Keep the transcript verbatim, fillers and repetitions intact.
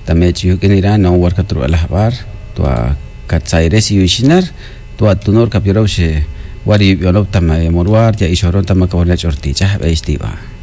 tame chiu kinira no warka tru alhabar tua katsaire si yushnar tua tunor kapirau she wari yolop tama morwar ya ishoron tama kawarna chorti chah beistiva